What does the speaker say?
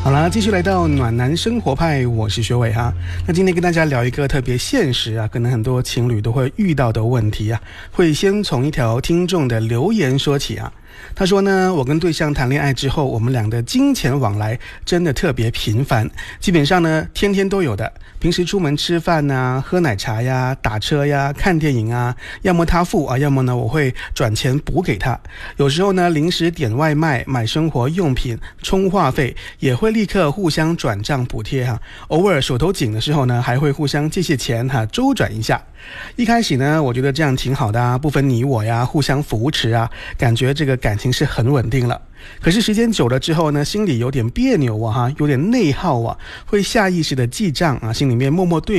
好啦，继续来到暖男生活派，我是学伟哈。那今天跟大家聊一个特别现实啊，可能很多情侣都会遇到的问题啊，会先从一条听众的留言说起啊。他说呢，我跟对象谈恋爱之后，我们俩的金钱往来真的特别频繁，基本上呢天天都有的。平时出门吃饭啊，喝奶茶呀，打车呀，看电影啊，要么他付啊，要么呢我会转钱补给他。有时候呢临时点外卖、买生活用品、充话费，也会立刻互相转账补贴哈。偶尔手头紧的时候呢，还会互相借钱哈，周转一下。一开始呢，我觉得这样挺好的啊，不分你我呀，互相扶持啊，感觉这个感情是很稳定了。可是时间久了之后呢，心里有点别扭啊，有点内耗啊，会下意识的记账啊，心里面默默对